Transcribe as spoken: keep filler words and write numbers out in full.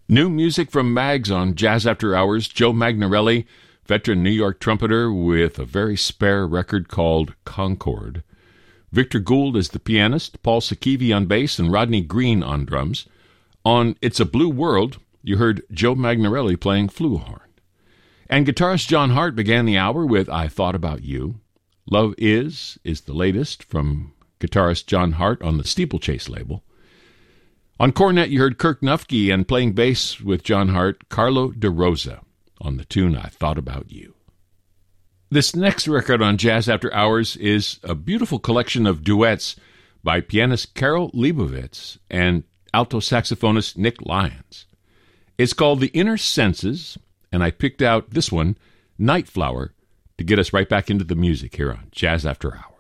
New music from Mags on Jazz After Hours. Joe Magnarelli, veteran New York trumpeter with a very spare record called Concord. Victor Gould is the pianist, Paul Sakivi on bass, and Rodney Green on drums. On It's a Blue World, you heard Joe Magnarelli playing flugelhorn. And guitarist John Hart began the hour with I Thought About You. Love Is is the latest from guitarist John Hart on the Steeplechase label. On cornet, you heard Kirk Nufke, and playing bass with John Hart, Carlo DeRosa, on the tune I Thought About You. This next record on Jazz After Hours is a beautiful collection of duets by pianist Carol Leibovitz and alto saxophonist Nick Lyons. It's called The Inner Senses, and I picked out this one, Night Flower, to get us right back into the music here on Jazz After Hours.